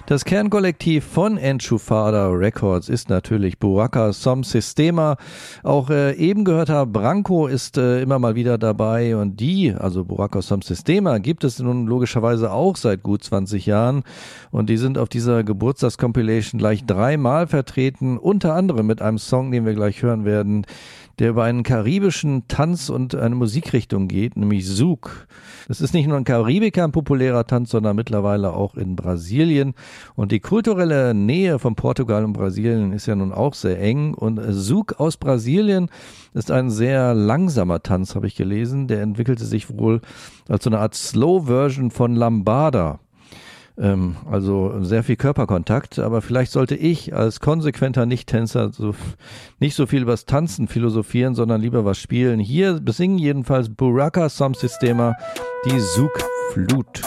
Das Kernkollektiv von Enchufada Records ist natürlich Buraka Som Sistema. Auch eben gehört habe, Branko ist immer mal wieder dabei und also Buraka Som Sistema, gibt es nun logischerweise auch seit gut 20 Jahren und die sind auf dieser Geburtstagscompilation gleich 3-mal vertreten, unter anderem mit einem Song, den wir gleich hören werden, der über einen karibischen Tanz und eine Musikrichtung geht, nämlich Zouk. Es ist nicht nur in Karibika ein populärer Tanz, sondern mittlerweile auch in Brasilien. Und die kulturelle Nähe von Portugal und Brasilien ist ja nun auch sehr eng. Und Zouk aus Brasilien ist ein sehr langsamer Tanz, habe ich gelesen. Der entwickelte sich wohl als so eine Art Slow-Version von Lambada. Also sehr viel Körperkontakt, aber vielleicht sollte ich als konsequenter Nicht-Tänzer nicht so viel übers Tanzen philosophieren, sondern lieber was spielen. Hier besingen jedenfalls Buraka Som Sistema die Zouk-Flut.